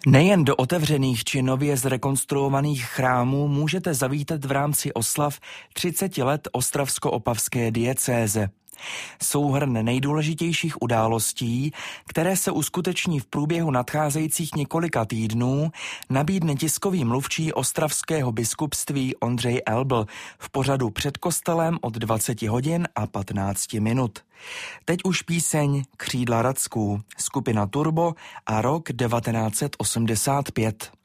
Nejen do otevřených či nově zrekonstruovaných chrámů můžete zavítat v rámci oslav 30 let ostravsko-opavské diecéze. Souhrn nejdůležitějších událostí, které se uskuteční v průběhu nadcházejících několika týdnů, nabídne tiskový mluvčí ostravského biskupství Ondřej Elbl v pořadu Před kostelem od 20 hodin a 15 minut. Teď už píseň Křídla Radsků, skupina Turbo a rok 1985.